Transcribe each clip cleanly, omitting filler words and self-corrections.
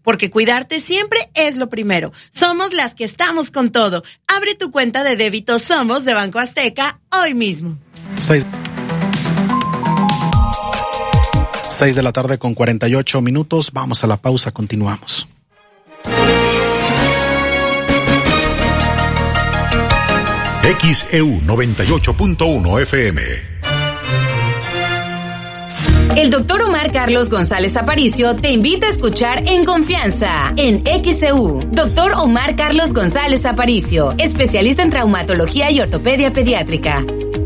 porque cuidarte siempre es lo primero. Somos las que estamos con todo. Abre tu cuenta de débito Somos de Banco Azteca hoy mismo. 6 de la tarde con 48 minutos. Vamos a la pausa, continuamos. XEU 98.1 FM. El doctor Omar Carlos González Aparicio te invita a escuchar En Confianza, en XEU. Doctor Omar Carlos González Aparicio, especialista en traumatología y ortopedia pediátrica.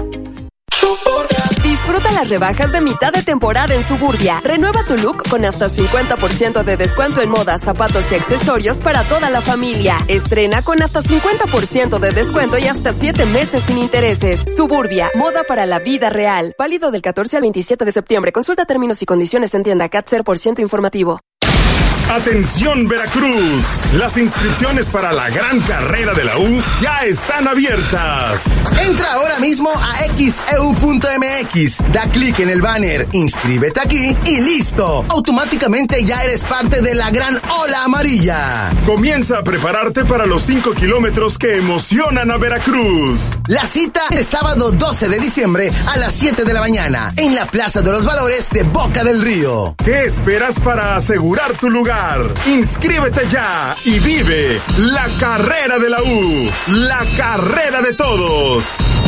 Disfruta las rebajas de mitad de temporada en Suburbia. Renueva tu look con hasta 50% de descuento en moda, zapatos y accesorios para toda la familia. Estrena con hasta 50% de descuento y hasta 7 meses sin intereses. Suburbia, moda para la vida real. Válido del 14 al 27 de septiembre. Consulta términos y condiciones en tienda CAT 0% informativo. ¡Atención Veracruz! Las inscripciones para la gran carrera de la U ya están abiertas. Entra ahora mismo a xeu.mx, da clic en el banner, inscríbete aquí y listo. Automáticamente ya eres parte de la gran ola amarilla. Comienza a prepararte para los 5 kilómetros que emocionan a Veracruz. La cita el sábado 12 de diciembre a las 7 de la mañana en la Plaza de los Valores de Boca del Río. ¿Qué esperas para asegurar tu lugar? Inscríbete ya y vive la carrera de la U, la carrera de todos.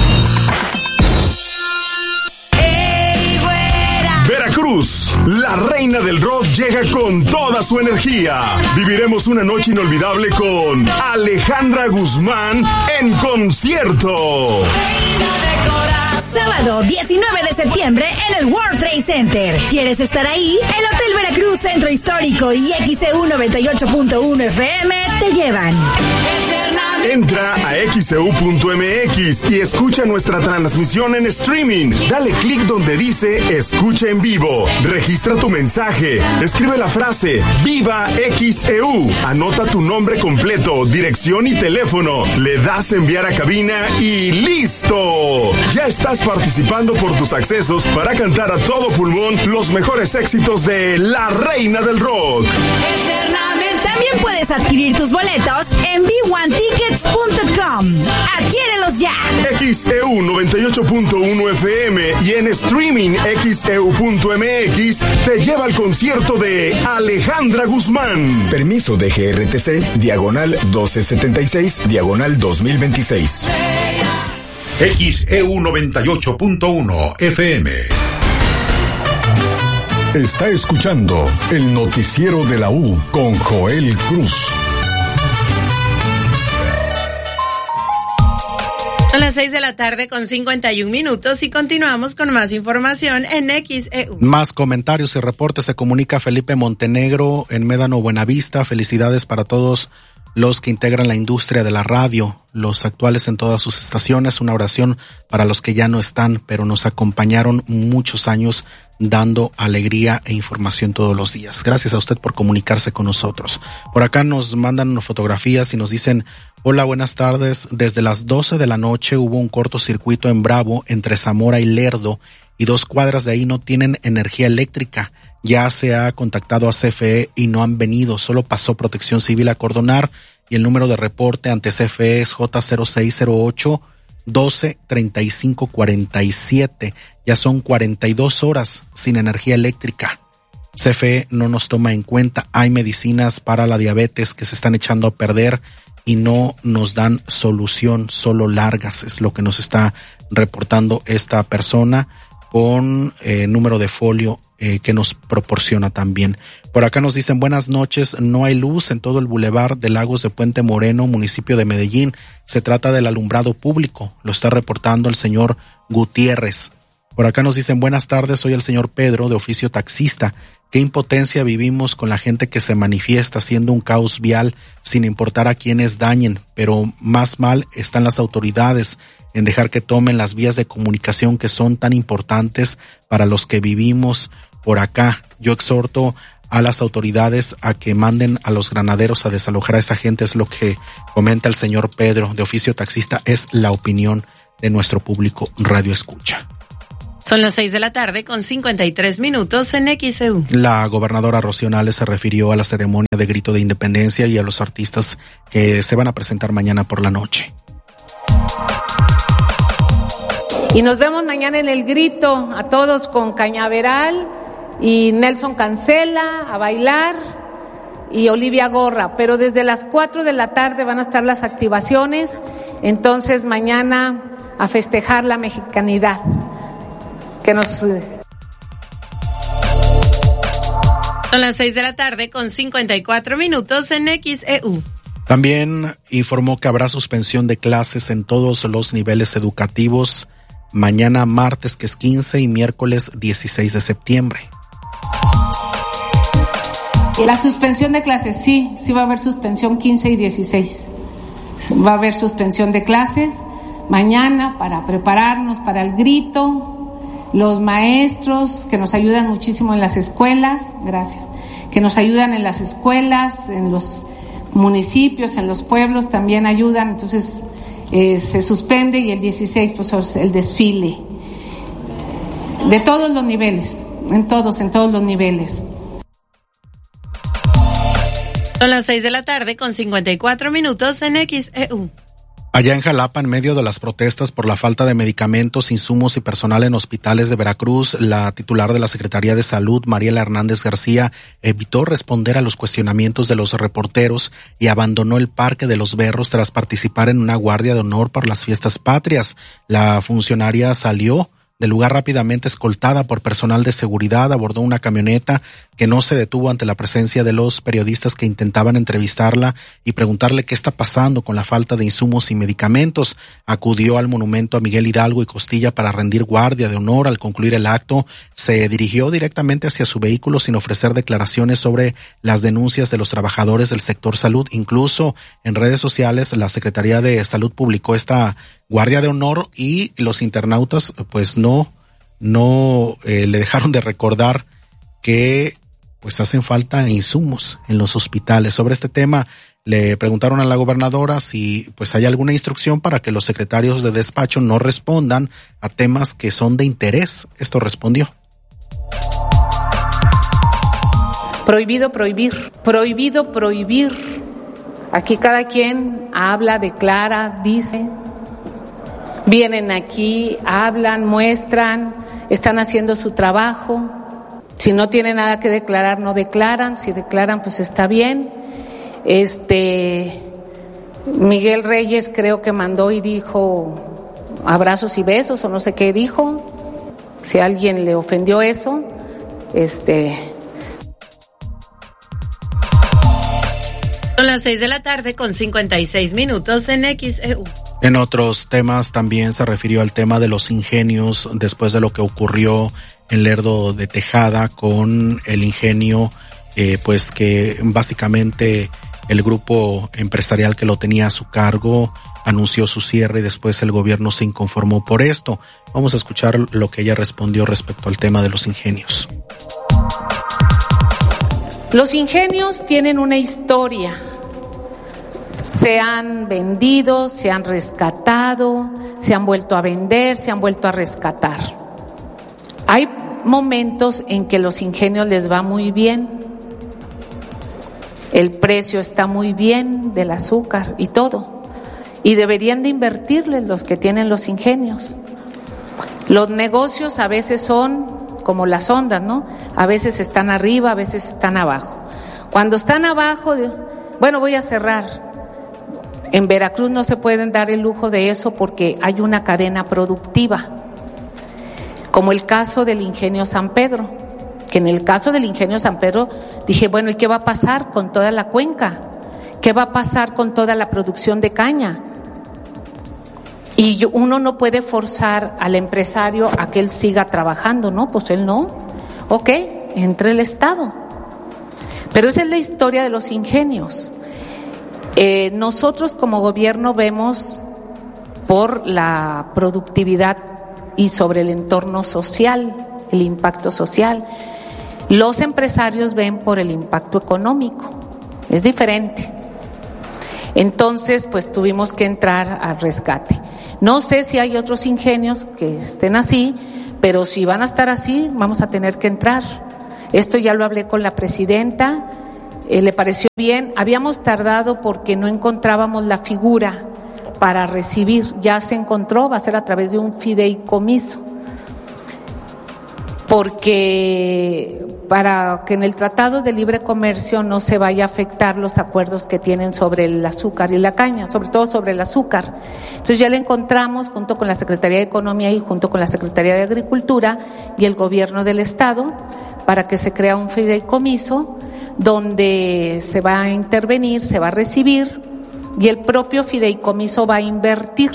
¡Ey, güera! Veracruz, la reina del rock llega con toda su energía. Viviremos una noche inolvidable con Alejandra Guzmán en concierto. Sábado 19 de septiembre en el World Trade Center. ¿Quieres estar ahí? El Hotel Veracruz Centro Histórico y XEU 98.1 FM te llevan. Entra a xeu.mx y escucha nuestra transmisión en streaming. Dale clic donde dice Escucha en vivo. Registra tu mensaje. Escribe la frase Viva XEU. Anota tu nombre completo, dirección y teléfono. Le das enviar a cabina y ¡listo! Ya estás participando por tus accesos para cantar a todo pulmón los mejores éxitos de la reina del rock. También puedes adquirir tus boletos en b1tickets.com. ¡Adquiérelos ya! XEU 98.1 FM y en streaming xeu.mx te lleva al concierto de Alejandra Guzmán. Permiso de GRTC, diagonal 1276, diagonal 2026. XEU 98.1 FM. Está escuchando el noticiero de la U con Joel Cruz. Son las 6 de la tarde con 51 minutos y continuamos con más información en XEU. Más comentarios y reportes. Se comunica Felipe Montenegro en Médano Buenavista. Felicidades para todos los que integran la industria de la radio, los actuales en todas sus estaciones. Una oración para los que ya no están, pero nos acompañaron muchos años dando alegría e información todos los días. Gracias a usted por comunicarse con nosotros. Por acá nos mandan fotografías y nos dicen: hola, buenas tardes. Desde las 12 de la noche hubo un cortocircuito en Bravo entre Zamora y Lerdo y 2 cuadras de ahí no tienen energía eléctrica. Ya se ha contactado a CFE y no han venido, solo pasó Protección Civil a acordonar y el número de reporte ante CFE es J0608 123547. Ya son 42 horas sin energía eléctrica. CFE no nos toma en cuenta. Hay medicinas para la diabetes que se están echando a perder y no nos dan solución, solo largas, es lo que nos está reportando esta persona con número de folio que nos proporciona también. Por acá nos dicen: buenas noches, no hay luz en todo el bulevar de Lagos de Puente Moreno, municipio de Medellín. Se trata del alumbrado público, lo está reportando el señor Gutiérrez. Por acá nos dicen: buenas tardes, soy el señor Pedro, de oficio taxista. Qué impotencia vivimos con la gente que se manifiesta haciendo un caos vial sin importar a quienes dañen, pero más mal están las autoridades en dejar que tomen las vías de comunicación que son tan importantes para los que vivimos por acá. Yo exhorto a las autoridades a que manden a los granaderos a desalojar a esa gente, es lo que comenta el señor Pedro, de oficio taxista. Es la opinión de nuestro público Radio Escucha. Son las 6:53 en XEU. La gobernadora Rocío Nale se refirió a la ceremonia de grito de independencia y a los artistas que se van a presentar mañana por la noche. Y nos vemos mañana en el grito, a todos con Cañaveral y Nelson Cancela a bailar y Olivia Gorra, pero desde las 4 de la tarde van a estar las activaciones, entonces mañana a festejar la mexicanidad. Que nos... Son las 6:54 en XEU. También informó que habrá suspensión de clases en todos los niveles educativos mañana martes, que es 15, y miércoles 16 de septiembre. La suspensión de clases, sí va a haber suspensión 15 y 16. Va a haber suspensión de clases mañana para prepararnos para el grito. Los maestros que nos ayudan muchísimo en las escuelas, gracias, que nos ayudan en las escuelas, en los municipios, en los pueblos también ayudan, entonces se suspende, y el 16 pues el desfile de todos los niveles, en todos los niveles. Son las 6:54 en XEU. Allá en Jalapa, en medio de las protestas por la falta de medicamentos, insumos y personal en hospitales de Veracruz, la titular de la Secretaría de Salud, Mariela Hernández García, evitó responder a los cuestionamientos de los reporteros y abandonó el Parque de los Berros tras participar en una guardia de honor por las fiestas patrias. La funcionaria salió del lugar rápidamente escoltada por personal de seguridad, abordó una camioneta que no se detuvo ante la presencia de los periodistas que intentaban entrevistarla y preguntarle qué está pasando con la falta de insumos y medicamentos. Acudió al monumento a Miguel Hidalgo y Costilla para rendir guardia de honor. Al concluir el acto, se dirigió directamente hacia su vehículo sin ofrecer declaraciones sobre las denuncias de los trabajadores del sector salud. Incluso en redes sociales, la Secretaría de Salud publicó esta guardia de honor y los internautas pues no le dejaron de recordar que pues hacen falta insumos en los hospitales. Sobre este tema le preguntaron a la gobernadora si pues hay alguna instrucción para que los secretarios de despacho no respondan a temas que son de interés. Esto respondió. Prohibido prohibir, prohibido prohibir. Aquí cada quien habla, declara, dice. Vienen aquí, hablan, muestran, están haciendo su trabajo. Si no tienen nada que declarar, no declaran. Si declaran, pues está bien. Miguel Reyes creo que mandó y dijo abrazos y besos, o no sé qué dijo. Si a alguien le ofendió eso, Son las 6:56 en XEU. En otros temas también se refirió al tema de los ingenios después de lo que ocurrió en Lerdo de Tejada con el ingenio, pues que básicamente el grupo empresarial que lo tenía a su cargo anunció su cierre y después el gobierno se inconformó por esto. Vamos a escuchar lo que ella respondió respecto al tema de los ingenios. Los ingenios tienen una historia. Se han vendido, se han rescatado, se han vuelto a vender, se han vuelto a rescatar. Hay momentos en que los ingenios les va muy bien. El precio está muy bien del azúcar y todo. Y deberían de invertirles los que tienen los ingenios. Los negocios a veces son como las ondas, ¿no? A veces están arriba, a veces están abajo. Cuando están abajo, bueno, voy a cerrar. En Veracruz no se pueden dar el lujo de eso porque hay una cadena productiva, como el caso del Ingenio San Pedro, que en el caso del Ingenio San Pedro dije, bueno, ¿y qué va a pasar con toda la cuenca? ¿Qué va a pasar con toda la producción de caña? Y uno no puede forzar al empresario a que él siga trabajando, ¿no? Pues él no. Ok, entre el Estado. Pero esa es la historia de los ingenios. Nosotros como gobierno vemos por la productividad y sobre el entorno social, el impacto social. Los empresarios ven por el impacto económico, es diferente. Entonces, pues tuvimos que entrar al rescate. No sé si hay otros ingenios que estén así, pero si van a estar así, vamos a tener que entrar. Esto ya lo hablé con la presidenta, le pareció bien. Habíamos tardado porque no encontrábamos la figura para recibir. Ya se encontró, va a ser a través de un fideicomiso, porque para que en el Tratado de Libre Comercio no se vaya a afectar los acuerdos que tienen sobre el azúcar y la caña, sobre todo sobre el azúcar. Entonces ya le encontramos junto con la Secretaría de Economía y junto con la Secretaría de Agricultura y el Gobierno del Estado para que se crea un fideicomiso donde se va a intervenir, se va a recibir y el propio fideicomiso va a invertir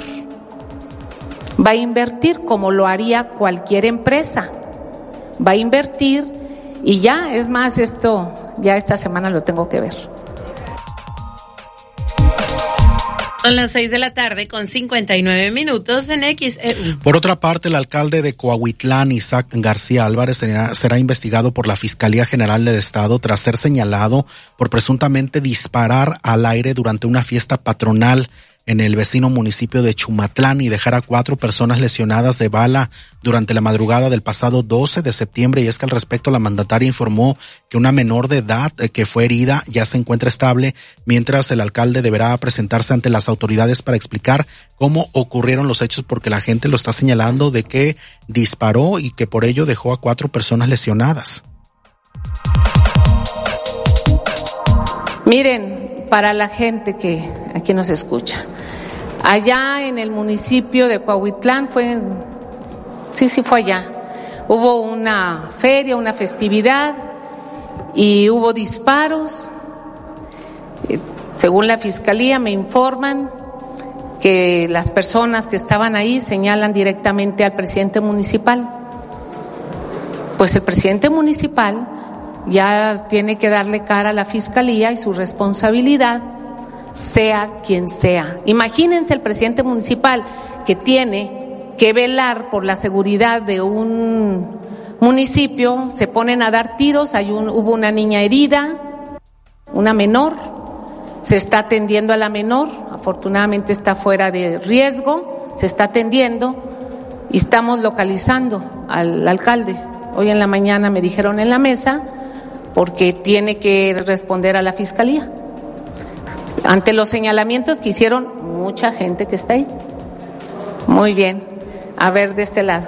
como lo haría cualquier empresa, va a invertir y ya, es más, esto ya esta semana lo tengo que ver. Son las 6:59 en XEU. Por otra parte, el alcalde de Coahuitlán, Isaac García Álvarez, será investigado por la Fiscalía General del Estado tras ser señalado por presuntamente disparar al aire durante una fiesta patronal en el vecino municipio de Chumatlán y dejar a 4 personas lesionadas de bala durante la madrugada del pasado 12 de septiembre. Y es que al respecto la mandataria informó que una menor de edad que fue herida ya se encuentra estable, mientras el alcalde deberá presentarse ante las autoridades para explicar cómo ocurrieron los hechos, porque la gente lo está señalando de que disparó y que por ello dejó a 4 personas lesionadas. Miren, para la gente que aquí nos escucha, allá en el municipio de Coahuitlán fue allá, hubo una feria, una festividad y hubo disparos. Según la fiscalía me informan que las personas que estaban ahí señalan directamente al presidente municipal. Pues el presidente municipal ya tiene que darle cara a la fiscalía y su responsabilidad, sea quien sea. Imagínense el presidente municipal que tiene que velar por la seguridad de un municipio, se ponen a dar tiros, hubo una niña herida, una menor, se está atendiendo a la menor, afortunadamente está fuera de riesgo, se está atendiendo y estamos localizando al alcalde. Hoy en la mañana me dijeron en la mesa porque tiene que responder a la fiscalía ante los señalamientos que hicieron mucha gente que está ahí. Muy bien, a ver de este lado.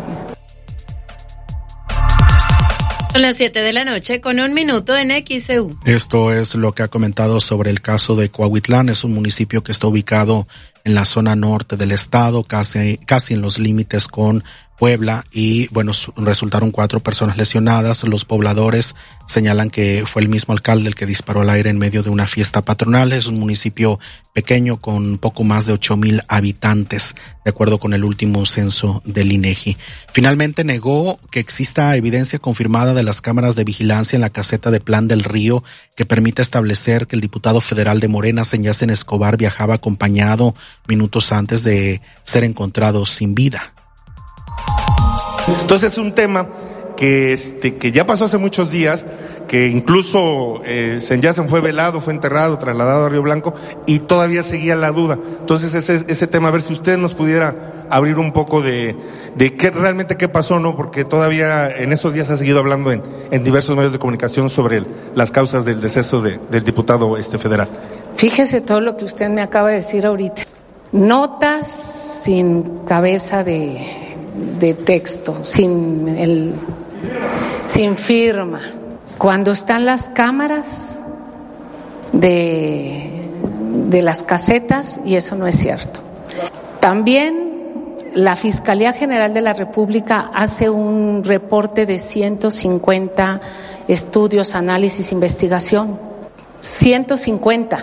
Son las 7:01 en XEU. Esto es lo que ha comentado sobre el caso de Coahuitlán. Es un municipio que está ubicado en la zona norte del estado, casi en los límites con Puebla, y bueno, resultaron 4 personas lesionadas. Los pobladores señalan que fue el mismo alcalde el que disparó al aire en medio de una fiesta patronal. Es un municipio pequeño con poco más de 8,000 habitantes, de acuerdo con el último censo del INEGI. Finalmente negó que exista evidencia confirmada de las cámaras de vigilancia en la caseta de Plan del Río que permita establecer que el diputado federal de Morena, Senyacen Escobar, viajaba acompañado minutos antes de ser encontrado sin vida. Entonces es un tema que ya pasó hace muchos días, que incluso Senyacen fue velado, fue enterrado, trasladado a Río Blanco y todavía seguía la duda. Entonces ese tema, a ver si usted nos pudiera abrir un poco de qué realmente qué pasó, ¿no? Porque todavía en esos días ha seguido hablando en diversos medios de comunicación sobre las causas del deceso del diputado federal. Fíjese todo lo que usted me acaba de decir ahorita. Notas sin cabeza de texto, sin firma. Cuando están las cámaras de las casetas, y eso no es cierto. También la Fiscalía General de la República hace un reporte de 150 estudios, análisis, investigación. 150.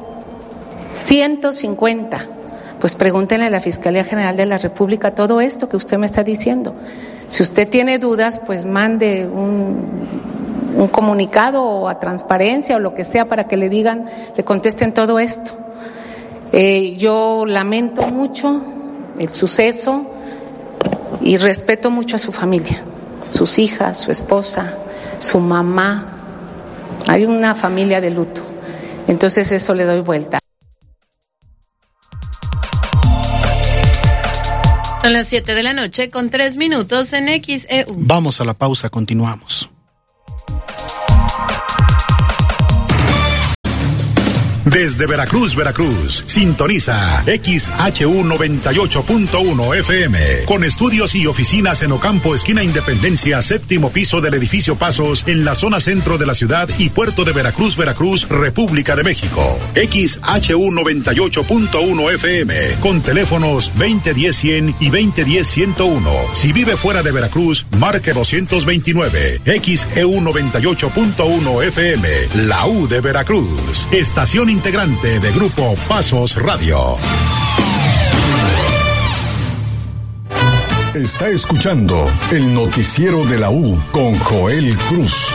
Pues pregúntenle a la Fiscalía General de la República todo esto que usted me está diciendo. Si usted tiene dudas, pues mande un comunicado o a Transparencia o lo que sea para que le contesten todo esto. Yo lamento mucho el suceso y respeto mucho a su familia, sus hijas, su esposa, su mamá. Hay una familia de luto. Entonces eso le doy vuelta. Son las 7 de la noche con 3 minutos en XEU. Vamos a la pausa, continuamos. Desde Veracruz, sintoniza XHU 98.1 FM, con estudios y oficinas en Ocampo, esquina Independencia, séptimo piso del edificio Pasos, en la zona centro de la ciudad y puerto de Veracruz, República de México. XHU 98.1 FM, con teléfonos 2010-100 y 2010-101. Si vive fuera de Veracruz, marque 229. XEU 98.1 FM, la U de Veracruz. Estación integrante de Grupo Pasos Radio. Está escuchando el noticiero de la U con Joel Cruz.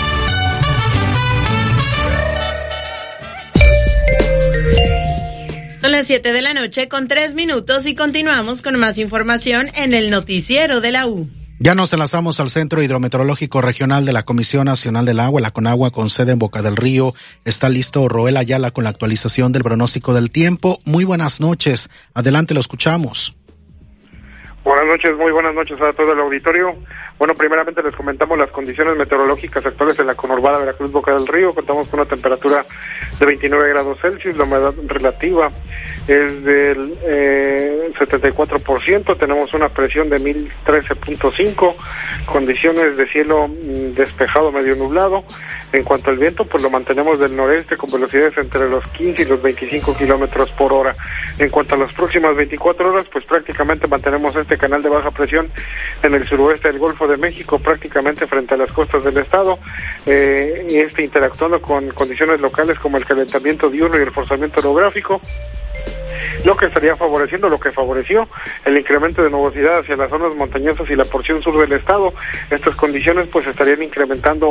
Son las 7 de la noche con 3 minutos y continuamos con más información en el noticiero de la U. Ya nos enlazamos al Centro Hidrometeorológico Regional de la Comisión Nacional del Agua, la CONAGUA, con sede en Boca del Río. Está listo Roel Ayala con la actualización del pronóstico del tiempo. Muy buenas noches. Adelante, lo escuchamos. Buenas noches, muy buenas noches a todo el auditorio. Bueno, primeramente les comentamos las condiciones meteorológicas actuales en la conurbada Veracruz, Boca del Río. Contamos con una temperatura de 29 grados Celsius, la humedad relativa es del 74%, tenemos una presión de 1013.5, condiciones de cielo despejado medio nublado. En cuanto al viento, pues lo mantenemos del noreste con velocidades entre los 15 y los 25 kilómetros por hora. En cuanto a las próximas 24 horas, pues prácticamente mantenemos este canal de baja presión en el suroeste del Golfo de México, prácticamente frente a las costas del estado, interactuando con condiciones locales como el calentamiento diurno y el forzamiento orográfico, lo que estaría favoreciendo, lo que favoreció el incremento de nubosidad hacia las zonas montañosas y la porción sur del estado. Estas condiciones pues estarían incrementando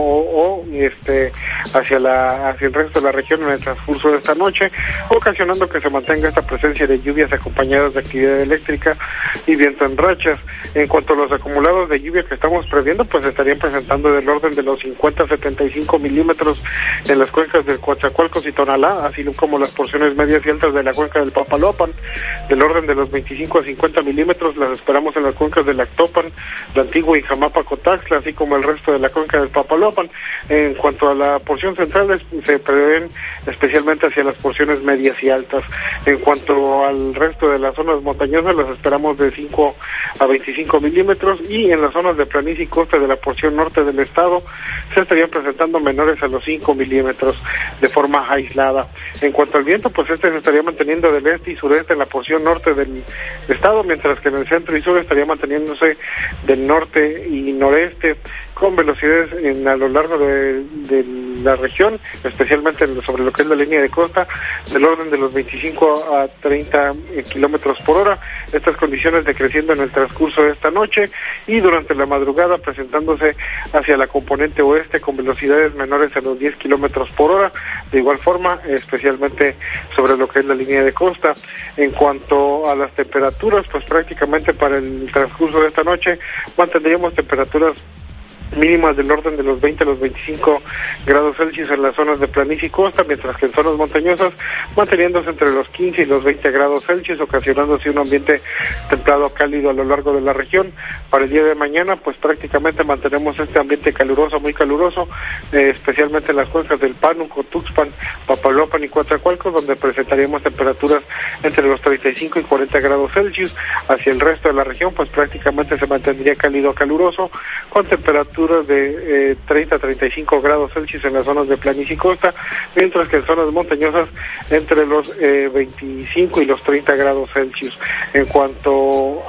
hacia el resto de la región en el transcurso de esta noche, ocasionando que se mantenga esta presencia de lluvias acompañadas de actividad eléctrica y viento en rachas. En cuanto a los acumulados de lluvia que estamos previendo, pues estarían presentando del orden de los 50 a 75 milímetros en las cuencas del Coatzacoalcos y Tonalá, así como las porciones medias y altas de la cuenca del Papaloapan. Del orden de los 25 a 50 milímetros las esperamos en las cuencas del Actopan, la Antigua y Jamapa Cotaxla, así como el resto de la cuenca del Papaloapan. En cuanto a la porción central, se prevén especialmente hacia las porciones medias y altas. En cuanto al resto de las zonas montañosas, las esperamos de 5 a 25 milímetros, y en las zonas de planicie y costa de la porción norte del estado se estarían presentando menores a los 5 milímetros de forma aislada. En cuanto al viento, pues se estaría manteniendo del este y sureste en la porción norte del estado, mientras que en el centro y sur estaría manteniéndose del norte y noreste, con velocidades a lo largo de la región, especialmente sobre lo que es la línea de costa, del orden de los 25 a 30 kilómetros por hora. Estas condiciones decreciendo en el transcurso de esta noche y durante la madrugada presentándose hacia la componente oeste con velocidades menores a los 10 kilómetros por hora. De igual forma, especialmente sobre lo que es la línea de costa. En cuanto a las temperaturas, pues prácticamente para el transcurso de esta noche mantendríamos temperaturas mínimas del orden de los 20 a los 25 grados Celsius en las zonas de planicie y costa, mientras que en zonas montañosas manteniéndose entre los 15 y los 20 grados Celsius, ocasionándose un ambiente templado a cálido a lo largo de la región. Para el día de mañana, pues prácticamente mantenemos este ambiente caluroso, muy caluroso, especialmente en las cuencas del Pánuco, Tuxpan, Papaloapan y Coatzacoalcos, donde presentaríamos temperaturas entre los 35 y 40 grados Celsius. Hacia el resto de la región, pues prácticamente se mantendría cálido a caluroso, con temperaturas de 30 a 35 grados Celsius en las zonas de planicie y costa, mientras que en zonas montañosas entre los 25 y los 30 grados Celsius. En cuanto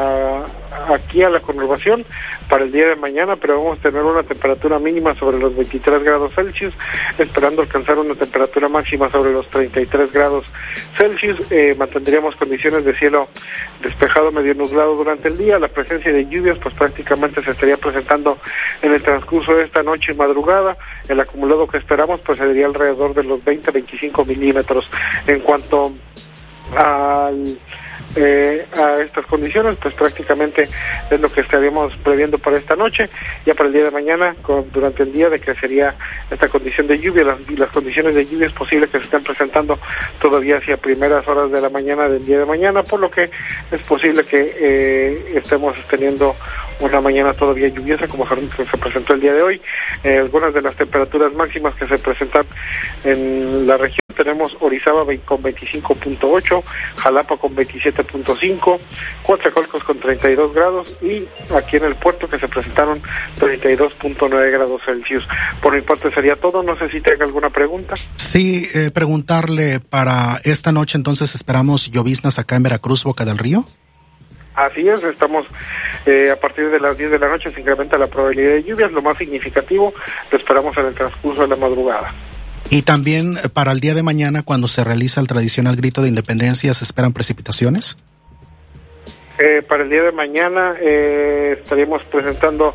a aquí a la conurbación, para el día de mañana, pero vamos a tener una temperatura mínima sobre los 23 grados Celsius, esperando alcanzar una temperatura máxima sobre los 33 grados Celsius. Mantendríamos condiciones de cielo despejado medio nublado durante el día. La presencia de lluvias pues prácticamente se estaría presentando en el transcurso de esta noche y madrugada. El acumulado que esperamos pues sería alrededor de los 20 a 25 milímetros. En cuanto al a estas condiciones, pues prácticamente es lo que estaríamos previendo para esta noche. Ya para el día de mañana, durante el día, decrecería esta condición de lluvia. Las condiciones de lluvia es posible que se estén presentando todavía hacia primeras horas de la mañana del día de mañana, por lo que es posible que estemos teniendo una mañana todavía lluviosa como se presentó el día de hoy. Algunas de las temperaturas máximas que se presentan en la región: tenemos Orizaba con 25.8, Jalapa con 27.5, Coatzacoalcos con 32 grados y aquí en el puerto que se presentaron 32.9 grados Celsius. Por mi parte sería todo, no sé si tenga alguna pregunta. Sí, preguntarle, para esta noche entonces esperamos lloviznas acá en Veracruz, Boca del Río. Así es, estamos a partir de las 10 de la noche se incrementa la probabilidad de lluvias. Lo más significativo lo esperamos en el transcurso de la madrugada. Y también para el día de mañana, cuando se realiza el tradicional grito de independencia, ¿se esperan precipitaciones? Para el día de mañana estaríamos presentando,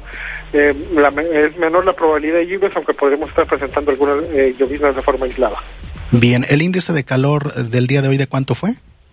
es menor la probabilidad de lluvias, aunque podríamos estar presentando algunas lloviznas de forma aislada. Bien, ¿el índice de calor del día de hoy de cuánto fue?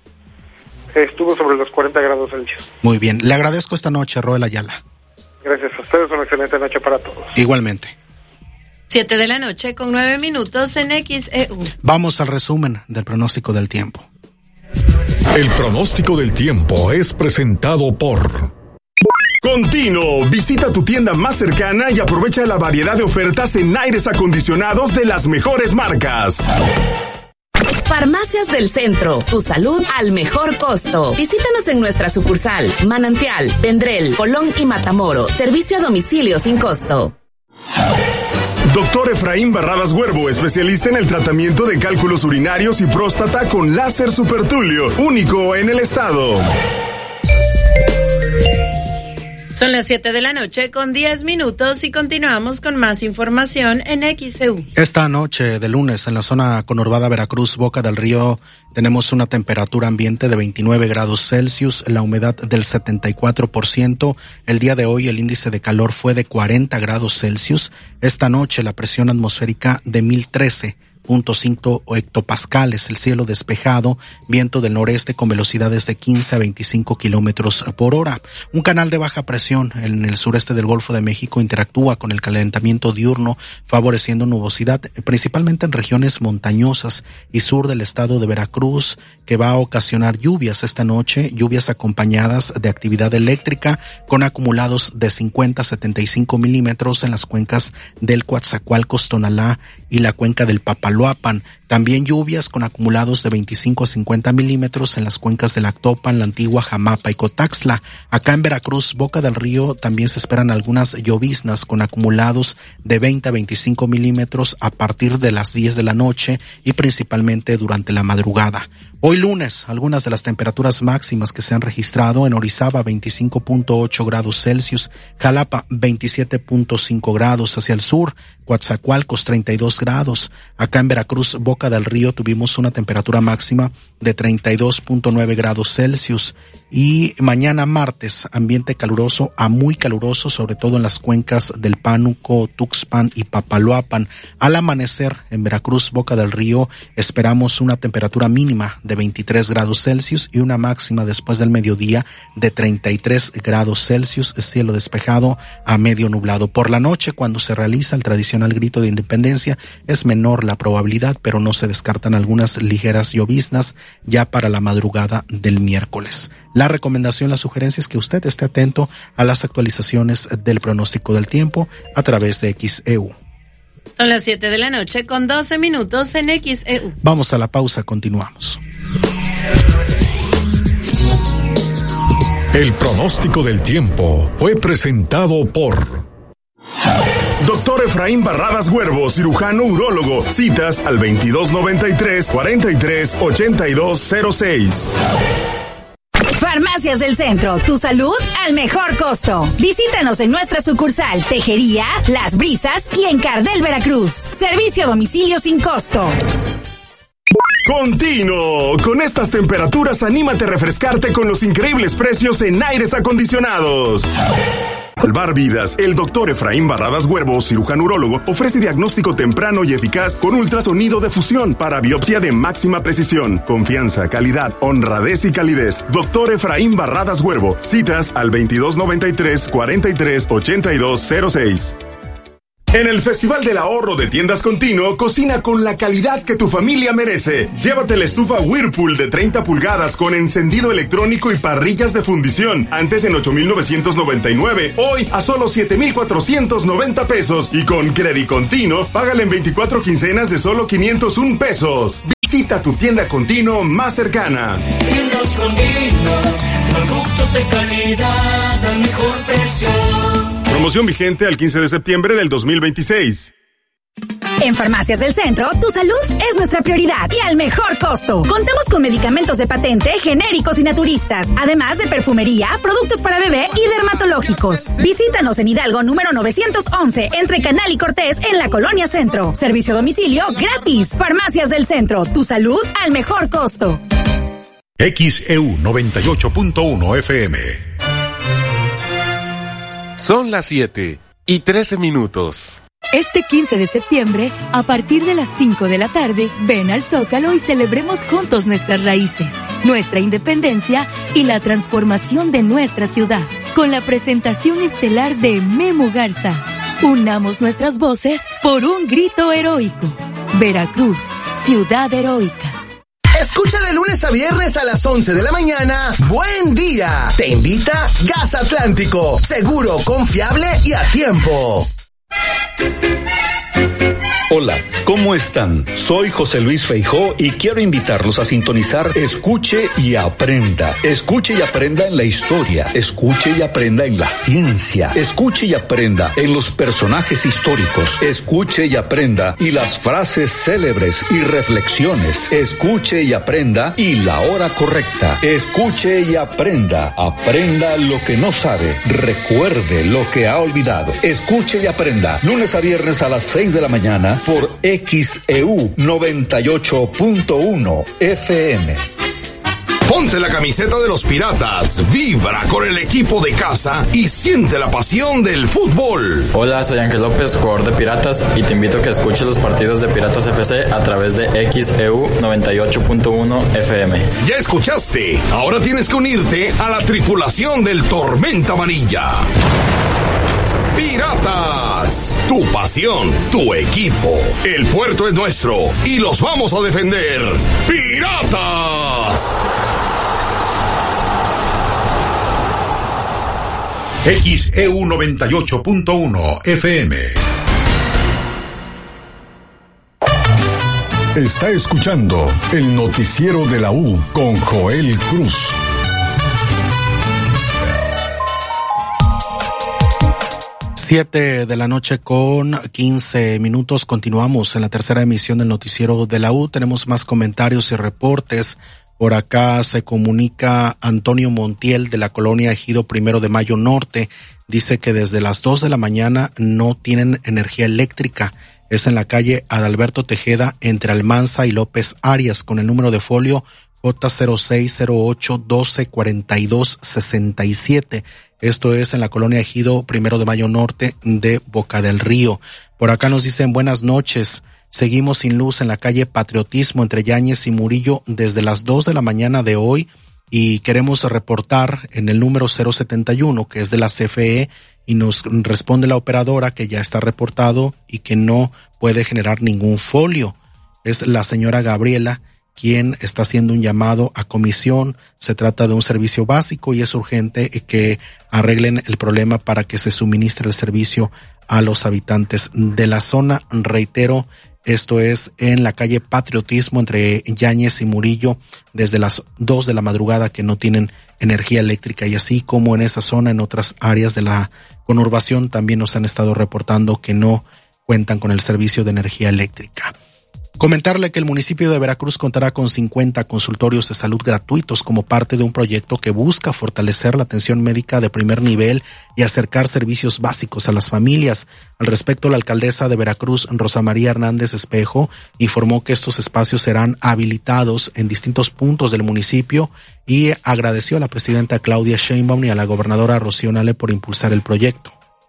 Estuvo sobre los 40 grados Celsius. Muy bien, le agradezco esta noche, Roel Ayala. Gracias a ustedes, una excelente noche para todos. Igualmente. 7 de la noche con 9 minutos en XEU. Vamos al resumen del pronóstico del tiempo. El pronóstico del tiempo es presentado por Continuo, visita tu tienda más cercana y aprovecha la variedad de ofertas en aires acondicionados de las mejores marcas. Farmacias del Centro, tu salud al mejor costo. Visítanos en nuestra sucursal, Manantial, Vendrell, Colón y Matamoros. Servicio a domicilio sin costo. Doctor Efraín Barradas Huervo, especialista en el tratamiento de cálculos urinarios y próstata con láser supertulio, único en el estado. Son las 7 de la noche con 10 minutos y continuamos con más información en XEU. Esta noche de lunes en la zona conurbada Veracruz, Boca del Río, tenemos una temperatura ambiente de 29 grados Celsius, la humedad del 74%. El día de hoy el índice de calor fue de 40 grados Celsius. Esta noche la presión atmosférica de 1013.5 hectopascales, el cielo despejado, viento del noreste con velocidades de 15 a 25 kilómetros por hora. Un canal de baja presión en el sureste del Golfo de México interactúa con el calentamiento diurno, favoreciendo nubosidad, principalmente en regiones montañosas y sur del estado de Veracruz, que va a ocasionar lluvias esta noche, lluvias acompañadas de actividad eléctrica con acumulados de 50 a 75 milímetros en las cuencas del Coatzacoalcos, Tonalá y la cuenca del Papaloapan. También lluvias con acumulados de 25 a 50 milímetros en las cuencas del Actopan, La Antigua, Jamapa y Cotaxtla. Acá en Veracruz, Boca del Río, también se esperan algunas lloviznas con acumulados de 20 a 25 milímetros a partir de las 10 de la noche y principalmente durante la madrugada. Hoy lunes, algunas de las temperaturas máximas que se han registrado: en Orizaba 25.8 grados Celsius, Jalapa 27.5 grados, hacia el sur, Coatzacoalcos 32 grados. Acá en Veracruz, Boca del Río, tuvimos una temperatura máxima de 32.9 grados Celsius. Y mañana martes, ambiente caluroso a muy caluroso, sobre todo en las cuencas del Pánuco, Tuxpan y Papaloapan. Al amanecer en Veracruz, Boca del Río, esperamos una temperatura mínima de 23 grados Celsius y una máxima después del mediodía de 33 grados Celsius, cielo despejado a medio nublado. Por la noche, cuando se realiza el tradicional grito de independencia, es menor la probabilidad, pero no se descartan algunas ligeras lloviznas ya para la madrugada del miércoles. La recomendación, la sugerencia es que usted esté atento a las actualizaciones del pronóstico del tiempo a través de XEU. Son las 7 de la noche con 12 minutos en XEU. Vamos a la pausa, continuamos. El pronóstico del tiempo fue presentado por Doctor Efraín Barradas Huervo, cirujano urólogo. Citas al 2293-438206. Farmacias del Centro, tu salud al mejor costo. Visítanos en nuestra sucursal Tejería, Las Brisas y en Cardel, Veracruz. Servicio a domicilio sin costo. Continuo, con estas temperaturas anímate a refrescarte con los increíbles precios en aires acondicionados. Salvar vidas. El doctor Efraín Barradas Huervo, cirujano urólogo, ofrece diagnóstico temprano y eficaz con ultrasonido de fusión para biopsia de máxima precisión. Confianza, calidad, honradez y calidez. Doctor Efraín Barradas Huervo. Citas al 2293 43 8206. En el Festival del Ahorro de Tiendas Continuo, cocina con la calidad que tu familia merece. Llévate la estufa Whirlpool de 30 pulgadas con encendido electrónico y parrillas de fundición. Antes en 8,999, hoy a solo 7,490 pesos. Y con Credit Continuo, págale en 24 quincenas de solo 501 pesos. Visita tu tienda Continuo más cercana. Tiendas Continuo, productos de calidad al mejor precio. Promoción vigente al 15 de septiembre del 2026. En Farmacias del Centro, tu salud es nuestra prioridad y al mejor costo. Contamos con medicamentos de patente, genéricos y naturistas, además de perfumería, productos para bebé y dermatológicos. Visítanos en Hidalgo número 911, entre Canal y Cortés, en la Colonia Centro. Servicio a domicilio gratis. Farmacias del Centro, tu salud al mejor costo. XEU 98.1 FM. Son las 7:13. Este 15 de septiembre, a partir de las 5 de la tarde, ven al Zócalo y celebremos juntos nuestras raíces, nuestra independencia y la transformación de nuestra ciudad, con la presentación estelar de Memo Garza. Unamos nuestras voces por un grito heroico. Veracruz, ciudad heroica. Escucha de lunes a viernes a las 11 de la mañana. Buen día. Te invita Gas Atlántico. Seguro, confiable y a tiempo. Hola, ¿cómo están? Soy José Luis Feijó y quiero invitarlos a sintonizar Escuche y Aprenda. Escuche y aprenda en la historia. Escuche y aprenda en la ciencia. Escuche y aprenda en los personajes históricos. Escuche y aprenda y las frases célebres y reflexiones. Escuche y aprenda y la hora correcta. Escuche y aprenda. Aprenda lo que no sabe. Recuerde lo que ha olvidado. Escuche y aprenda. Lunes a viernes a las 6 de la mañana por XEU 98.1 FM. Ponte la camiseta de los Piratas, vibra con el equipo de casa y siente la pasión del fútbol. Hola, soy Ángel López, jugador de Piratas, y te invito a que escuches los partidos de Piratas FC a través de XEU 98.1 FM. Ya escuchaste, ahora tienes que unirte a la tripulación del Tormenta Amarilla. Piratas, tu pasión, tu equipo. El puerto es nuestro y los vamos a defender. ¡Piratas! XEU 98.1 FM. Está escuchando el noticiero de la U con Joel Cruz. 7 de la noche con 15 minutos. Continuamos en la tercera emisión del noticiero de la U. Tenemos más comentarios y reportes. Por acá se comunica Antonio Montiel de la colonia Ejido 1 de Mayo Norte. Dice que desde las 2 de la mañana no tienen energía eléctrica. Es en la calle Adalberto Tejeda entre Almanza y López Arias con el número de folio J0608124267. Esto es en la colonia Ejido 1 de Mayo Norte de Boca del Río. Por acá nos dicen buenas noches. Seguimos sin luz en la calle Patriotismo entre Yáñez y Murillo desde las 2 de la mañana de hoy y queremos reportar en el número 071 que es de la CFE y nos responde la operadora que ya está reportado y que no puede generar ningún folio. Es la señora Gabriela quien está haciendo un llamado a comisión. Se trata de un servicio básico y es urgente que arreglen el problema para que se suministre el servicio a los habitantes de la zona. Reitero, esto es en la calle Patriotismo entre Yáñez y Murillo desde las 2 de la madrugada que no tienen energía eléctrica y así como en esa zona, en otras áreas de la conurbación también nos han estado reportando que no cuentan con el servicio de energía eléctrica. Comentarle que el municipio de Veracruz contará con 50 consultorios de salud gratuitos como parte de un proyecto que busca fortalecer la atención médica de primer nivel y acercar servicios básicos a las familias. Al respecto, la alcaldesa de Veracruz, Rosa María Hernández Espejo, informó que estos espacios serán habilitados en distintos puntos del municipio y agradeció a la presidenta Claudia Sheinbaum y a la gobernadora Rocío Nale por impulsar el proyecto.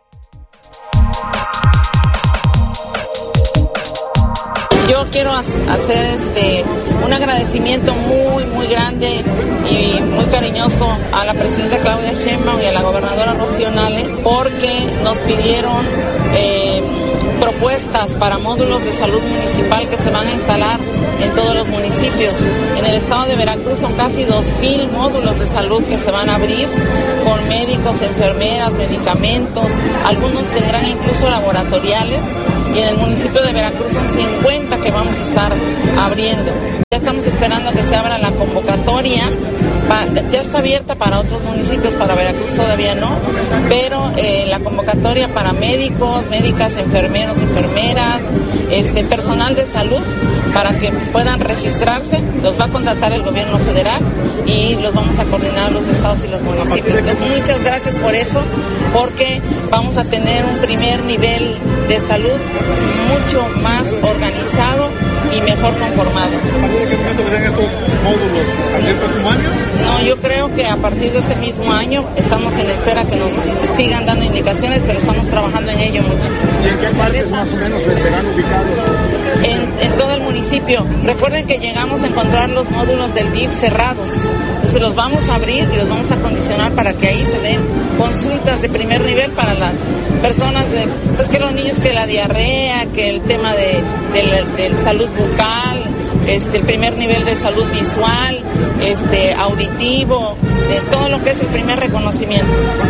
Yo quiero hacer un agradecimiento muy grande y muy cariñoso a la presidenta Claudia Sheinbaum y a la gobernadora Rocío Nale porque nos pidieron propuestas para módulos de salud municipal que se van a instalar en todos los municipios. En el estado de Veracruz son casi 2,000 módulos de salud que se van a abrir con médicos, enfermeras, medicamentos, algunos tendrán incluso laboratoriales. Y en el municipio de Veracruz son 50 que vamos a estar abriendo. Ya estamos esperando que se abra la convocatoria. Ya está abierta para otros municipios, para Veracruz todavía no, pero la convocatoria para médicos, médicas, enfermeros, enfermeras, personal de salud, para que puedan registrarse, los va a contratar el gobierno federal y los vamos a coordinar los estados y los municipios. Entonces, muchas gracias por eso, porque vamos a tener un primer nivel de salud mucho más organizado y mejor conformado. ¿A partir de qué momento serán estos módulos? ¿A partir del próximo año? No, yo creo que a partir de este mismo año estamos en espera que nos sigan dando indicaciones, pero estamos trabajando en ello mucho. ¿Y en qué partes más o menos serán ubicados? En todo el municipio. Recuerden que llegamos a encontrar los módulos del DIF cerrados. Entonces los vamos a abrir y los vamos a condicionar para que ahí se den consultas de primer nivel para las personas, pues que los niños, que la diarrea, que el tema de salud bucal, el primer nivel de salud visual, auditivo, de todo lo que es el primer reconocimiento.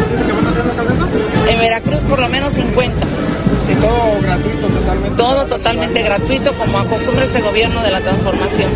En Veracruz por lo menos 50. Sí, todo gratuito, totalmente. Todo totalmente gratuito, como acostumbra este gobierno de la transformación.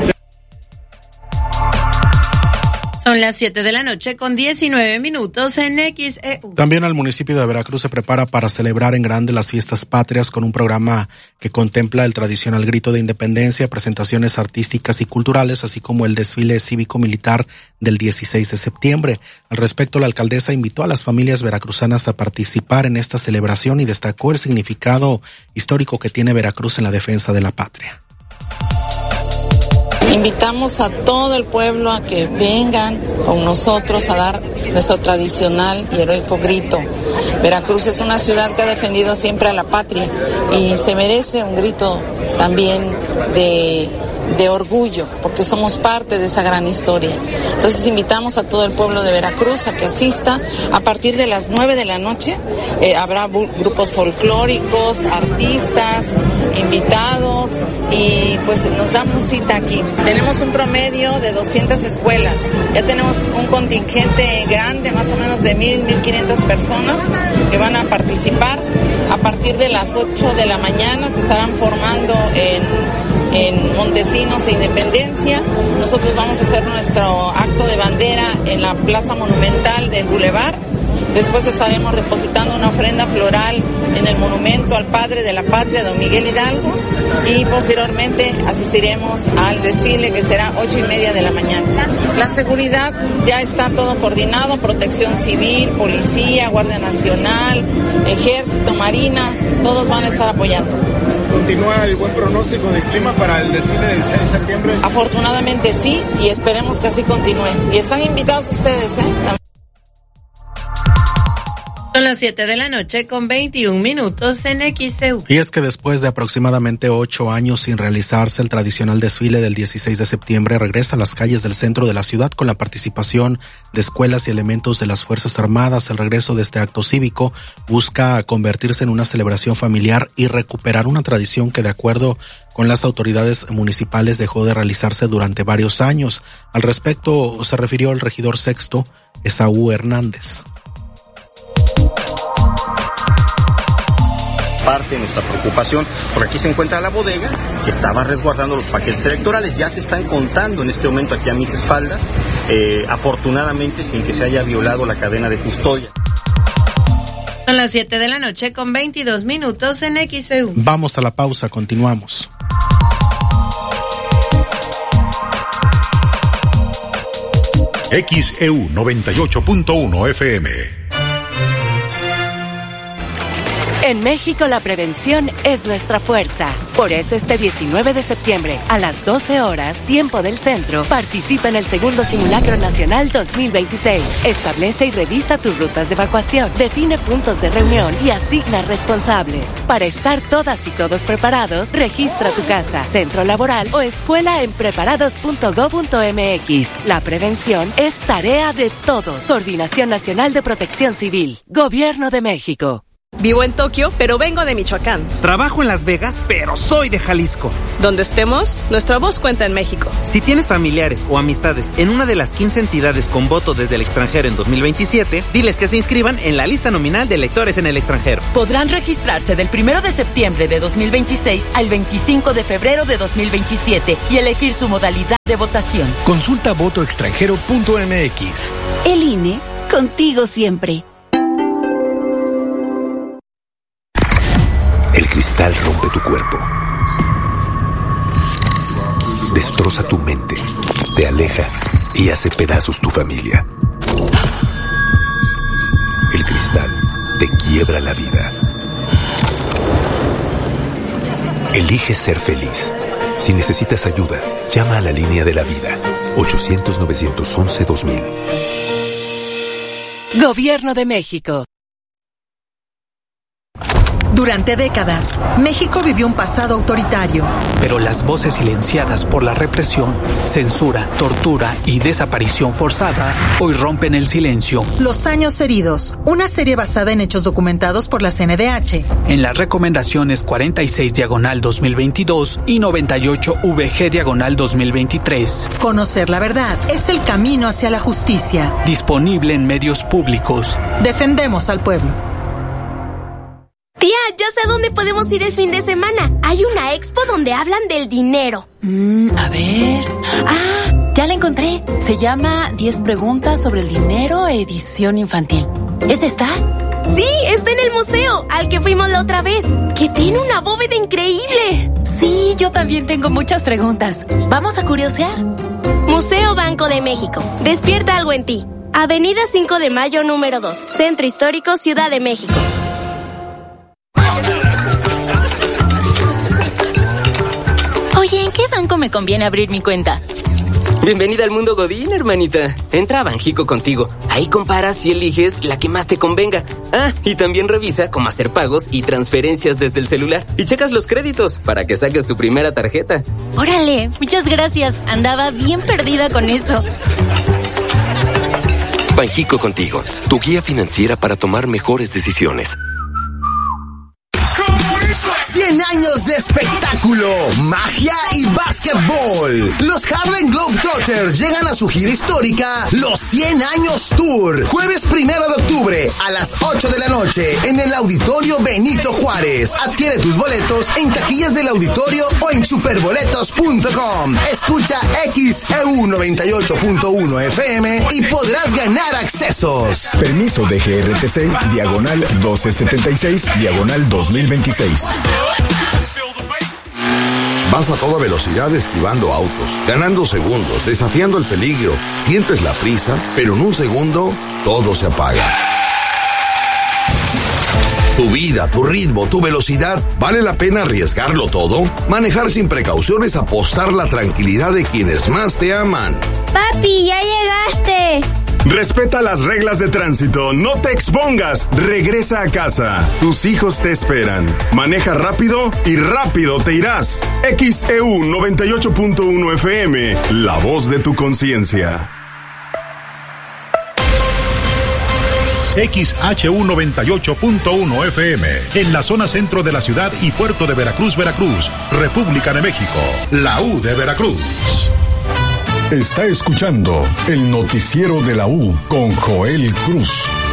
Son las 7 de la noche con 19 minutos en XEU. También el municipio de Veracruz se prepara para celebrar en grande las fiestas patrias con un programa que contempla el tradicional grito de independencia, presentaciones artísticas y culturales, así como el desfile cívico-militar del 16 de septiembre. Al respecto, la alcaldesa invitó a las familias veracruzanas a participar en esta celebración y destacó el significado histórico que tiene Veracruz en la defensa de la patria. Invitamos a todo el pueblo a que vengan con nosotros a dar nuestro tradicional y heroico grito. Veracruz es una ciudad que ha defendido siempre a la patria y se merece un grito también de orgullo, porque somos parte de esa gran historia. Entonces invitamos a todo el pueblo de Veracruz a que asista. A partir de las 9 de la noche habrá grupos folclóricos, artistas, invitados, y pues nos damos cita aquí. Tenemos un promedio de 200 escuelas. Ya tenemos un contingente grande, más o menos de 1,500 personas que van a participar. A partir de las 8 de la mañana se estarán formando en Montesinos e Independencia. Nosotros vamos a hacer nuestro acto de bandera en la Plaza Monumental del Boulevard. Después estaremos depositando una ofrenda floral en el monumento al padre de la patria, don Miguel Hidalgo, y posteriormente asistiremos al desfile, que será 8:30 de la mañana. La seguridad ya está todo coordinado: Protección Civil, Policía, Guardia Nacional, Ejército, Marina, todos van a estar apoyando. ¿Continúa el buen pronóstico del clima para el desfile del 6 de septiembre? Afortunadamente sí, y esperemos que así continúe. Y están invitados ustedes, Son las 7 de la noche con 21 minutos en XEU. Y es que después de aproximadamente 8 años sin realizarse el tradicional desfile del 16 de septiembre, regresa a las calles del centro de la ciudad con la participación de escuelas y elementos de las Fuerzas Armadas. El regreso de este acto cívico busca convertirse en una celebración familiar y recuperar una tradición que, de acuerdo con las autoridades municipales, dejó de realizarse durante varios años. Al respecto se refirió el regidor sexto, Esaú Hernández. Parte de nuestra preocupación, porque aquí se encuentra la bodega que estaba resguardando los paquetes electorales. Ya se están contando en este momento aquí a mis espaldas, afortunadamente sin que se haya violado la cadena de custodia. Son las 7 de la noche con 22 minutos en XEU. Vamos a la pausa, continuamos. XEU 98.1 FM. En México la prevención es nuestra fuerza. Por eso este 19 de septiembre a las 12 horas, tiempo del centro, participa en el segundo Simulacro Nacional 2026. Establece y revisa tus rutas de evacuación, define puntos de reunión y asigna responsables. Para estar todas y todos preparados, registra tu casa, centro laboral o escuela en preparados.go.mx. La prevención es tarea de todos. Coordinación Nacional de Protección Civil. Gobierno de México. Vivo en Tokio, pero vengo de Michoacán. Trabajo en Las Vegas, pero soy de Jalisco. Donde estemos, nuestra voz cuenta en México. Si tienes familiares o amistades en una de las 15 entidades con voto desde el extranjero en 2027, diles que se inscriban en la lista nominal de electores en el extranjero. Podrán registrarse del 1 de septiembre de 2026 al 25 de febrero de 2027 y elegir su modalidad de votación. Consulta votoextranjero.mx. El INE, contigo siempre. El cristal rompe tu cuerpo, destroza tu mente, te aleja y hace pedazos tu familia. El cristal te quiebra la vida. Elige ser feliz. Si necesitas ayuda, llama a la línea de la vida, 800-911-2000. Gobierno de México. Durante décadas, México vivió un pasado autoritario. Pero las voces silenciadas por la represión, censura, tortura y desaparición forzada hoy rompen el silencio. Los años heridos, una serie basada en hechos documentados por la CNDH. En las recomendaciones 46/2022 y 98VG/2023. Conocer la verdad es el camino hacia la justicia. Disponible en medios públicos. Defendemos al pueblo. Tía, ya sé a dónde podemos ir el fin de semana. Hay una expo donde hablan del dinero. A ver... ¡Ah! Ya la encontré. Se llama 10 preguntas sobre el dinero, edición infantil. ¿Esa está? Sí, está en el museo, al que fuimos la otra vez, que tiene una bóveda increíble. Sí, yo también tengo muchas preguntas. ¿Vamos a curiosear? Museo Banco de México. Despierta algo en ti. Avenida 5 de Mayo, número 2. Centro Histórico, Ciudad de México. Oye, ¿en qué banco me conviene abrir mi cuenta? Bienvenida al mundo Godín, hermanita. Entra a Banjico contigo. Ahí comparas y eliges la que más te convenga. Ah, y también revisa cómo hacer pagos y transferencias desde el celular. Y checas los créditos para que saques tu primera tarjeta. Órale, muchas gracias. Andaba bien perdida con eso. Banjico contigo, tu guía financiera para tomar mejores decisiones. 100 años de espectáculo, magia y básquetbol. Los Harlem Globetrotters llegan a su gira histórica, los 100 años Tour. Jueves 1 de octubre a las 8 de la noche en el Auditorio Benito Juárez. Adquiere tus boletos en taquillas del auditorio o en superboletos.com. Escucha XEU 98.1 FM y podrás ganar accesos. Permiso de GRTC, diagonal 1276, diagonal 2026. Vas a toda velocidad esquivando autos, ganando segundos, desafiando el peligro. Sientes la prisa, pero en un segundo todo se apaga. Tu vida, tu ritmo, tu velocidad, ¿vale la pena arriesgarlo todo? Manejar sin precauciones, apostar la tranquilidad de quienes más te aman. Papi, ya llegaste. Respeta las reglas de tránsito, no te expongas, regresa a casa. Tus hijos te esperan. Maneja rápido y rápido te irás. XEU 98.1 FM, la voz de tu conciencia. XHU 98.1 FM, en la zona centro de la ciudad y puerto de Veracruz, Veracruz, República de México, la U de Veracruz. Está escuchando el noticiero de la U con Joel Cruz.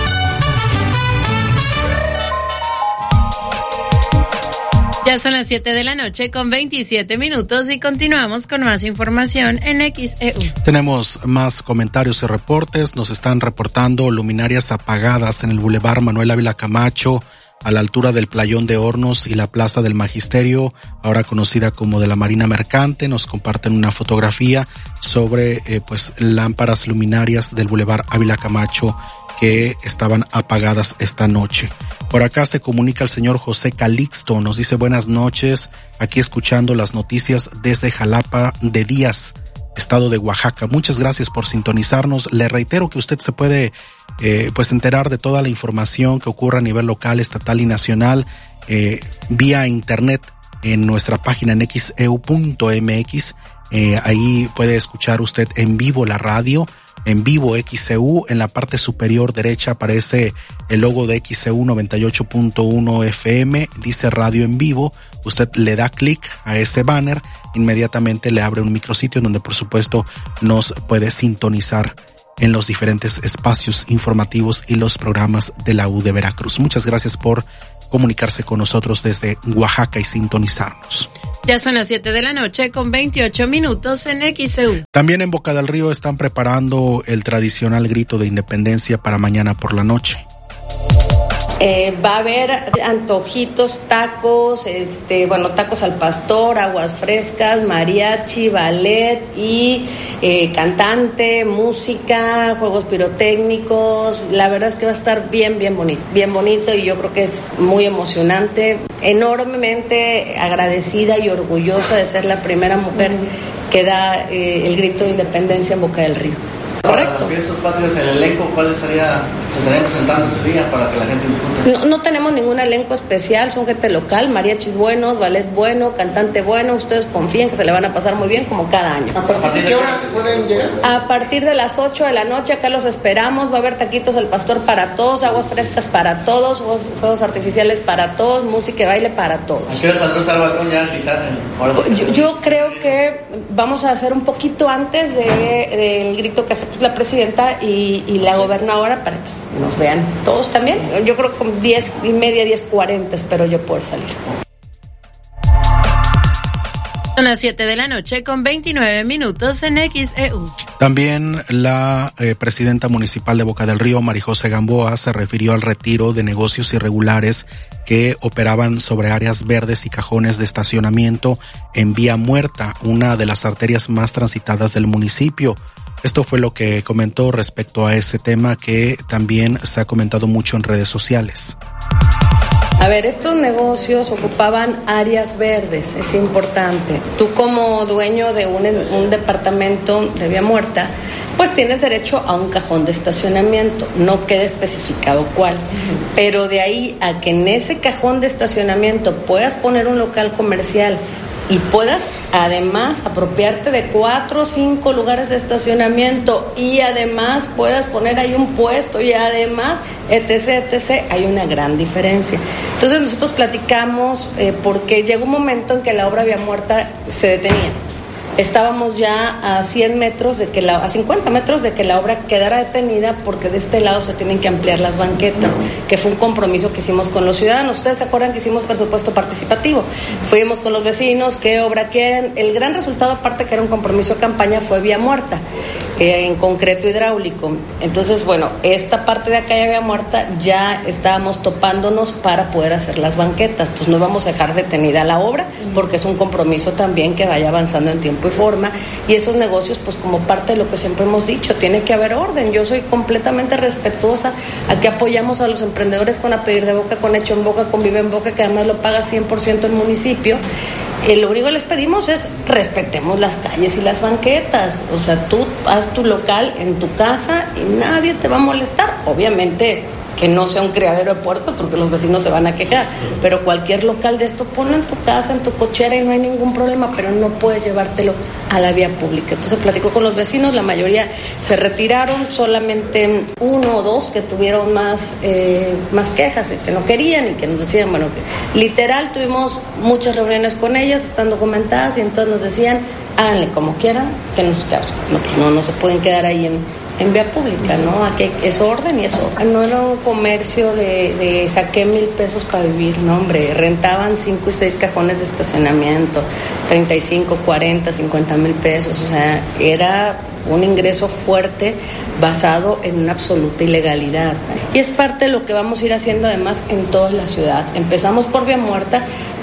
Ya son las 7 de la noche con 27 minutos y continuamos con más información en XEU. Tenemos más comentarios y reportes. Nos están reportando luminarias apagadas en el Boulevard Manuel Ávila Camacho, a la altura del Playón de Hornos y la Plaza del Magisterio, ahora conocida como de la Marina Mercante. Nos comparten una fotografía. sobre pues lámparas luminarias del Boulevard Ávila Camacho que estaban apagadas esta noche. Por acá se comunica el señor José Calixto, nos dice buenas noches, aquí escuchando las noticias desde Jalapa de Díaz, estado de Oaxaca. Muchas gracias por sintonizarnos. Le reitero que usted se puede pues enterar de toda la información que ocurre a nivel local, estatal y nacional vía internet en nuestra página en xeu.mx. Ahí puede escuchar usted en vivo la radio, en vivo XEU, en la parte superior derecha aparece el logo de XEU 98.1 FM, dice radio en vivo, usted le da clic a ese banner, inmediatamente le abre un micrositio donde por supuesto nos puede sintonizar en los diferentes espacios informativos y los programas de la U de Veracruz. Muchas gracias por comunicarse con nosotros desde Oaxaca y sintonizarnos. Ya son las 7 de la noche con 28 minutos en XEU. También en Boca del Río están preparando el tradicional grito de independencia para mañana por la noche. Va a haber antojitos, tacos, tacos al pastor, aguas frescas, mariachi, ballet y cantante, música, juegos pirotécnicos. La verdad es que va a estar bien bonito y yo creo que es muy emocionante. Enormemente agradecida y orgullosa de ser la primera mujer que da el grito de independencia en Boca del Río. Correcto. Para las fiestas patrias, el elenco, ¿cuál se estaría presentando ese día para que la gente disfrute? No tenemos ningún elenco especial, son gente local, mariachis buenos, ballet bueno, cantante bueno, ustedes confíen que se le van a pasar muy bien como cada año. ¿A partir de qué hora se pueden llegar? A partir de las 8 de la noche, acá los esperamos, va a haber taquitos al pastor para todos, aguas frescas para todos, fuegos artificiales para todos, música y baile para todos. ¿A qué hora saldrá el balcón ya? Yo creo que vamos a hacer un poquito antes del grito que hace la presidenta y la gobernadora para que nos vean todos también. Yo creo que con 10:30, 10:40 espero yo poder salir. Son las 7 de la noche con 29 minutos en XEU. También la presidenta municipal de Boca del Río, Marijose Gamboa, se refirió al retiro de negocios irregulares que operaban sobre áreas verdes y cajones de estacionamiento en Vía Muerta, una de las arterias más transitadas del municipio. Esto fue lo que comentó respecto a ese tema que también se ha comentado mucho en redes sociales. A ver, estos negocios ocupaban áreas verdes, es importante. Tú como dueño de un departamento de Vía Muerta, pues tienes derecho a un cajón de estacionamiento, no queda especificado cuál. Pero de ahí a que en ese cajón de estacionamiento puedas poner un local comercial y puedas además apropiarte de 4 o 5 lugares de estacionamiento y además puedas poner ahí un puesto y además etc, hay una gran diferencia. Entonces nosotros platicamos porque llegó un momento en que la obra Vía Muerta se detenía. Estábamos ya a 100 metros a 50 metros de que la obra quedara detenida porque de este lado se tienen que ampliar las banquetas, que fue un compromiso que hicimos con los ciudadanos. Ustedes se acuerdan que hicimos presupuesto participativo. Fuimos con los vecinos, qué obra quieren. El gran resultado, aparte que era un compromiso de campaña, fue Vía Muerta, en concreto hidráulico. Entonces, bueno, esta parte de acá de Vía Muerta ya estábamos topándonos para poder hacer las banquetas. Entonces no vamos a dejar detenida la obra porque es un compromiso también que vaya avanzando en tiempo y forma, y esos negocios, pues como parte de lo que siempre hemos dicho, tiene que haber orden. Yo soy completamente respetuosa, aquí apoyamos a los emprendedores con A Pedir de Boca, con Hecho en Boca, con Vive en Boca, que además lo paga 100% el municipio. Lo único que les pedimos es respetemos las calles y las banquetas, o sea, tú haz tu local en tu casa y nadie te va a molestar, obviamente que no sea un criadero de puercos porque los vecinos se van a quejar, pero cualquier local de esto ponlo en tu casa, en tu cochera y no hay ningún problema, pero no puedes llevártelo a la vía pública. Entonces platicó con los vecinos, la mayoría se retiraron, solamente 1 o 2 que tuvieron más quejas y que no querían y que nos decían, bueno, que literal tuvimos muchas reuniones con ellas, están documentadas y entonces nos decían, háganle como quieran, que no se pueden quedar ahí en vía pública, ¿no? Aquí es orden y eso. No era un comercio de saqué 1,000 pesos para vivir, no, hombre, rentaban 5 y 6 cajones de estacionamiento, 35, 40, 50 mil pesos, o sea, era un ingreso fuerte basado en una absoluta ilegalidad. Y es parte de lo que vamos a ir haciendo además en toda la ciudad. Empezamos por Vía Muerta,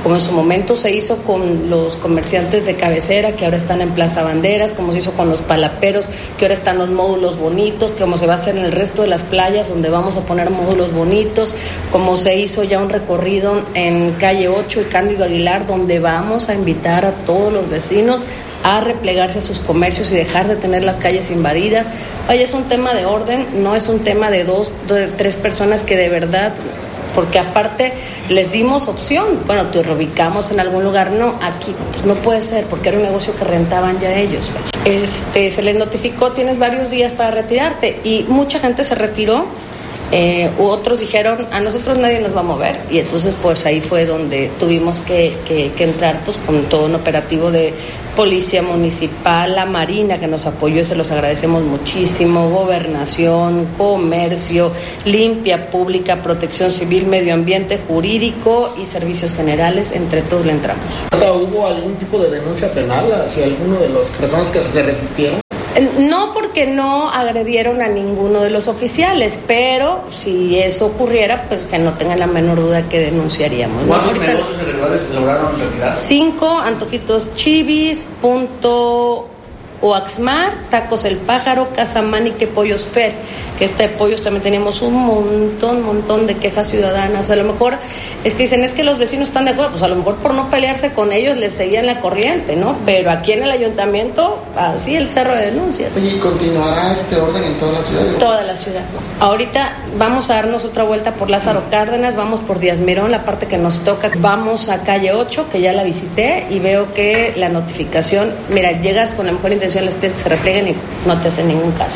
como en su momento se hizo con los comerciantes de cabecera que ahora están en Plaza Banderas, como se hizo con los palaperos, que ahora están los módulos bonitos, como se va a hacer en el resto de las playas donde vamos a poner módulos bonitos, como se hizo ya un recorrido en Calle 8 y Cándido Aguilar, donde vamos a invitar a todos los vecinos a replegarse a sus comercios y dejar de tener las calles invadidas. Vaya, es un tema de orden, no es un tema de 2, 3 personas que de verdad, porque aparte les dimos opción, bueno, te reubicamos en algún lugar, no, aquí pues no puede ser, porque era un negocio que rentaban ya ellos. Se les notificó, tienes varios días para retirarte, y mucha gente se retiró. Otros dijeron, a nosotros nadie nos va a mover, y entonces pues ahí fue donde tuvimos que entrar pues con todo un operativo de Policía Municipal, la Marina que nos apoyó y se los agradecemos muchísimo, Gobernación, Comercio, Limpia Pública, Protección Civil, Medio Ambiente, Jurídico y Servicios Generales, entre todos le entramos. ¿Hubo algún tipo de denuncia penal hacia alguno de las personas que se resistieron? No, porque no agredieron a ninguno de los oficiales, pero si eso ocurriera, pues que no tengan la menor duda que denunciaríamos. ¿Cuántos negocios irregulares lograron retirar? 5, Antojitos Chivis, Punto Oaxmar, Tacos El Pájaro, Casa Manique, Pollos Fer, que de pollos también teníamos un montón de quejas ciudadanas. A lo mejor es que dicen, es que los vecinos están de acuerdo, pues a lo mejor por no pelearse con ellos les seguían la corriente, ¿no? Pero aquí en el ayuntamiento, así el cerro de denuncias. ¿Y continuará este orden en toda la ciudad? Toda la ciudad. Ahorita vamos a darnos otra vuelta por Lázaro Cárdenas, vamos por Díaz Mirón, la parte que nos toca, vamos a Calle 8, que ya la visité, y veo que la notificación, mira, llegas con la mejor intención, les pides que se replieguen y no te hacen ningún caso.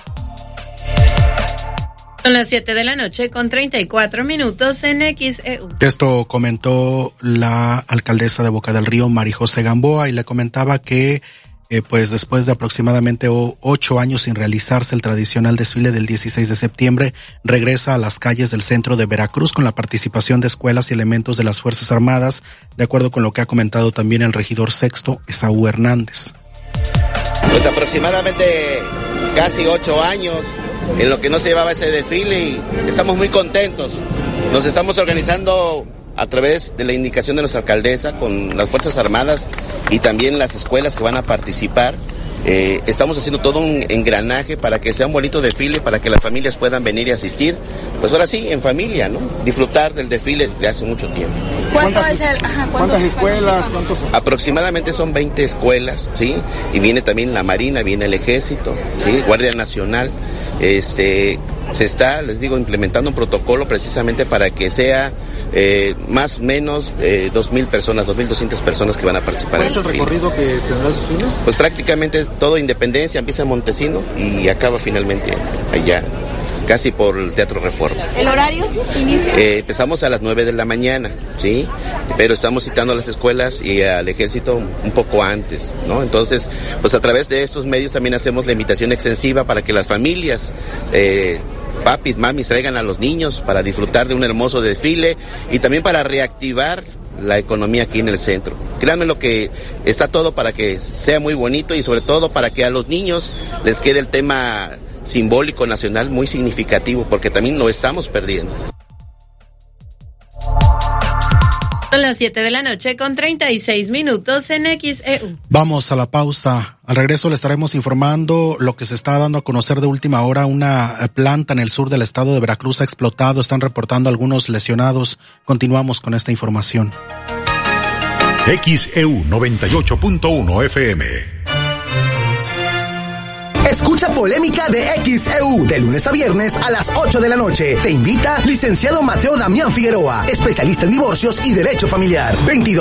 Son las 7 de la noche con 34 minutos en XEU. Esto comentó la alcaldesa de Boca del Río, María José Gamboa, y le comentaba que pues después de aproximadamente 8 años sin realizarse el tradicional desfile del 16 de septiembre, regresa a las calles del centro de Veracruz con la participación de escuelas y elementos de las Fuerzas Armadas, de acuerdo con lo que ha comentado también el regidor sexto, Esaú Hernández. Pues aproximadamente casi 8 años en lo que no se llevaba ese desfile, y estamos muy contentos. Nos estamos organizando a través de la indicación de nuestra alcaldesa con las Fuerzas Armadas y también las escuelas que van a participar. Estamos haciendo todo un engranaje para que sea un bonito desfile, para que las familias puedan venir y asistir, pues ahora sí, en familia, ¿no? Disfrutar del desfile de hace mucho tiempo. ¿Cuántas escuelas? Aproximadamente son 20 escuelas, ¿sí? Y viene también la Marina, viene el Ejército, ¿sí? Guardia Nacional. Se está, les digo, implementando un protocolo precisamente para que sea más o menos 2,000 personas, 2,200 personas que van a participar en el desfile. ¿Cuál es el recorrido que tendrá el desfile? Pues prácticamente todo Independencia, empieza en Montesinos y acaba finalmente allá, casi por el Teatro Reforma. ¿El horario? ¿Inicio? Empezamos a las 9 de la mañana, ¿sí? Pero estamos citando a las escuelas y al Ejército un poco antes, ¿no? Entonces, pues a través de estos medios también hacemos la invitación extensiva para que las familias, papis, mamis, traigan a los niños para disfrutar de un hermoso desfile y también para reactivar la economía aquí en el centro. Créanme lo que está todo para que sea muy bonito y sobre todo para que a los niños les quede el tema simbólico nacional muy significativo, porque también lo estamos perdiendo. Son las 7 de la noche con 36 minutos en XEU. Vamos a la pausa. Al regreso le estaremos informando lo que se está dando a conocer de última hora. Una planta en el sur del estado de Veracruz ha explotado. Están reportando algunos lesionados. Continuamos con esta información. XEU 98.1 FM. Escucha Polémica de XEU de lunes a viernes a las 8 de la noche. Te invita licenciado Mateo Damián Figueroa, especialista en divorcios y derecho familiar.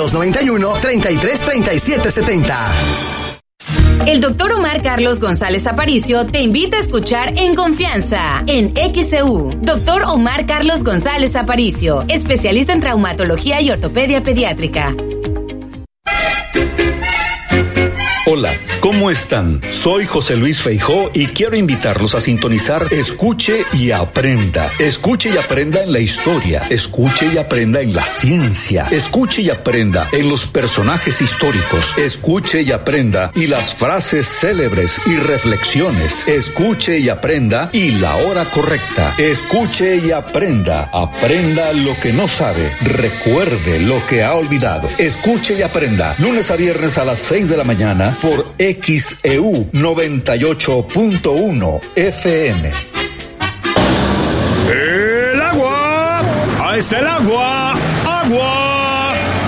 2291-333770. El doctor Omar Carlos González Aparicio te invita a escuchar En Confianza en XEU. Doctor Omar Carlos González Aparicio, especialista en traumatología y ortopedia pediátrica. Hola, ¿Cómo están? Soy José Luis Feijó y quiero invitarlos a sintonizar Escuche y Aprenda. Escuche y aprenda en la historia. Escuche y aprenda en la ciencia. Escuche y aprenda en los personajes históricos. Escuche y aprenda y las frases célebres y reflexiones. Escuche y aprenda y la hora correcta. Escuche y aprenda. Aprenda lo que no sabe. Recuerde lo que ha olvidado. Escuche y aprenda. Lunes a viernes a las 6 de la mañana por XEU 98.1 FM. ¡El agua! ¡Ahí está el agua! ¡Agua!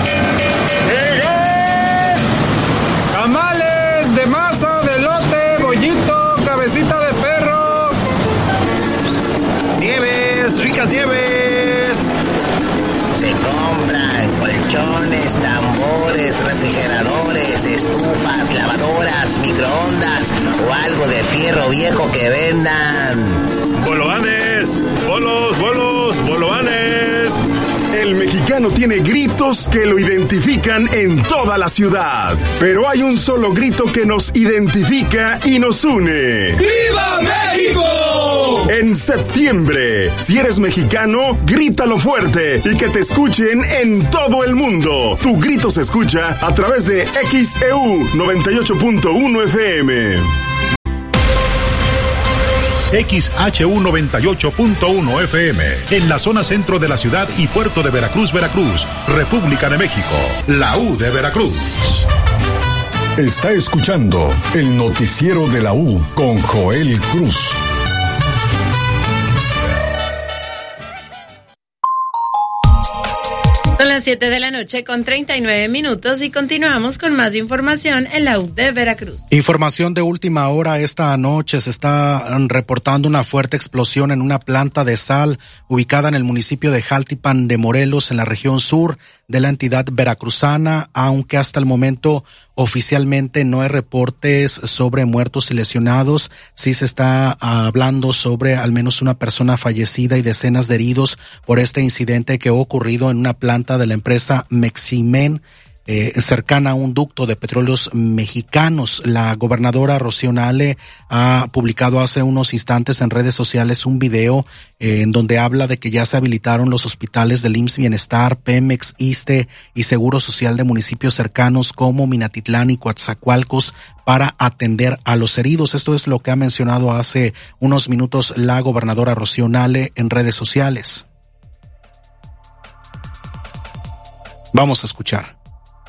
Tamales de masa, de elote, bollito, cabecita de perro. Nieves, ricas nieves. Se compran colchones, tambores, refrigeradores, estufas, lavadoras, microondas o algo de fierro viejo que vendan. ¡Bolovanes! ¡Bolos, bolovanes! El mexicano tiene gritos que lo identifican en toda la ciudad, pero hay un solo grito que nos identifica y nos une. ¡Viva México! En septiembre, si eres mexicano, grítalo fuerte y que te escuchen en todo el mundo. Tu grito se escucha a través de XEU 98.1 FM. XHU 98.1 FM, en la zona centro de la ciudad y puerto de Veracruz, República de México, la U de Veracruz. Está escuchando el noticiero de la U con Joel Cruz. Son las 7 de la noche con 39 minutos y continuamos con más información en la U de Veracruz. Información de última hora. Esta noche se está reportando una fuerte explosión en una planta de sal ubicada en el municipio de Jaltipan de Morelos, en la región sur de la entidad veracruzana, aunque hasta el momento oficialmente no hay reportes sobre muertos y lesionados. Sí se está hablando sobre al menos una persona fallecida y decenas de heridos por este incidente que ha ocurrido en una planta de la empresa Meximen, cercana a un ducto de petróleos mexicanos. La gobernadora Rocío Nale ha publicado hace unos instantes en redes sociales un video en donde habla de que ya se habilitaron los hospitales del IMSS Bienestar, Pemex, ISSSTE y Seguro Social de municipios cercanos como Minatitlán y Coatzacoalcos para atender a los heridos. Esto es lo que ha mencionado hace unos minutos la gobernadora Rocío Nale en redes sociales. Vamos a escuchar.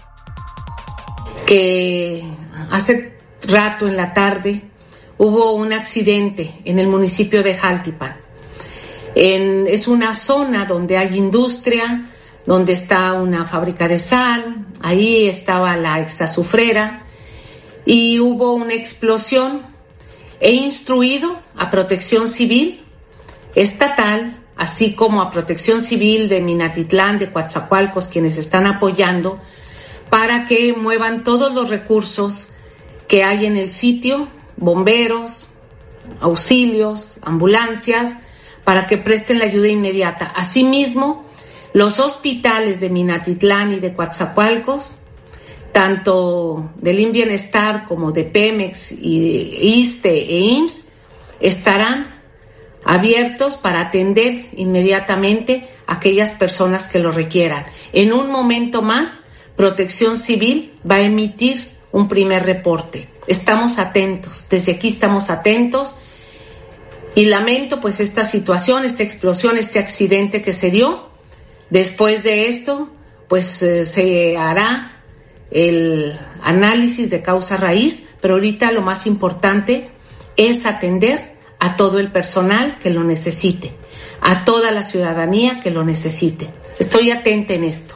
Que hace rato en la tarde hubo un accidente en el municipio de Jaltipan. Es una zona donde hay industria, donde está una fábrica de sal, ahí estaba la exazufrera y hubo una explosión. He instruido a Protección Civil Estatal, así como a Protección Civil de Minatitlán, de Coatzacoalcos, quienes están apoyando, para que muevan todos los recursos que hay en el sitio, bomberos, auxilios, ambulancias, para que presten la ayuda inmediata. Asimismo, los hospitales de Minatitlán y de Coatzacoalcos, tanto del IMSS Bienestar como de Pemex y de ISSSTE e IMSS, estarán abiertos para atender inmediatamente a aquellas personas que lo requieran. En un momento más, Protección Civil va a emitir un primer reporte. Estamos atentos, desde aquí estamos atentos y lamento pues esta situación, esta explosión, este accidente que se dio. Después de esto, pues se hará el análisis de causa raíz, pero ahorita lo más importante es atender a todo el personal que lo necesite, a toda la ciudadanía que lo necesite. Estoy atenta en esto.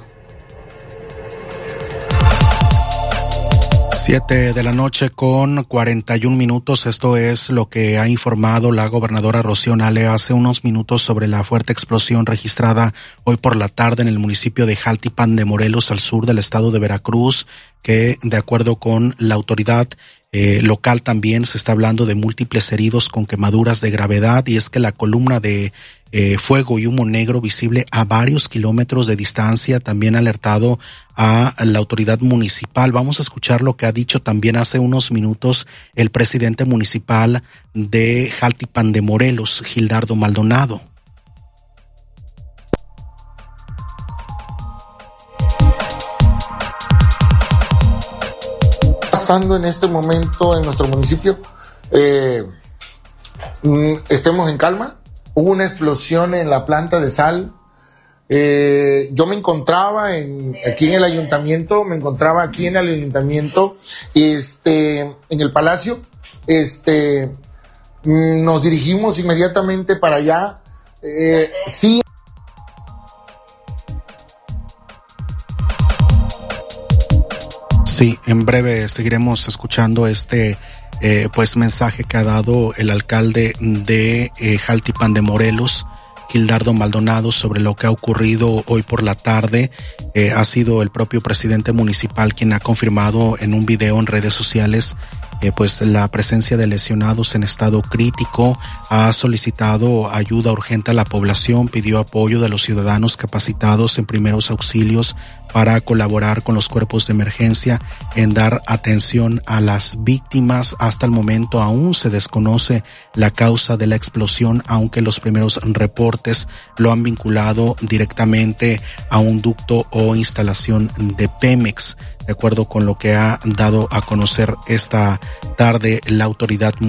7 de la noche con 41 minutos. Esto es lo que ha informado la gobernadora Rocío Nale hace unos minutos sobre la fuerte explosión registrada hoy por la tarde en el municipio de Jaltipan de Morelos, al sur del estado de Veracruz, que de acuerdo con la autoridad local también se está hablando de múltiples heridos con quemaduras de gravedad, y es que la columna de fuego y humo negro visible a varios kilómetros de distancia también ha alertado a la autoridad municipal. Vamos a escuchar lo que ha dicho también hace unos minutos el presidente municipal de Jaltipan de Morelos, Gildardo Maldonado. Pasando en este momento en nuestro municipio, estemos en calma. Hubo una explosión en la planta de sal. Yo me encontraba aquí en el ayuntamiento, en el palacio. Nos dirigimos inmediatamente para allá. Sí. Sí, en breve seguiremos escuchando mensaje que ha dado el alcalde de Jaltipan de Morelos, Gildardo Maldonado, sobre lo que ha ocurrido hoy por la tarde. Ha sido el propio presidente municipal quien ha confirmado en un video en redes sociales la presencia de lesionados en estado crítico. Ha solicitado ayuda urgente a la población, pidió apoyo de los ciudadanos capacitados en primeros auxilios para colaborar con los cuerpos de emergencia en dar atención a las víctimas. Hasta el momento aún se desconoce la causa de la explosión, aunque los primeros reportes lo han vinculado directamente a un ducto o instalación de Pemex, de acuerdo con lo que ha dado a conocer esta tarde la autoridad municipal.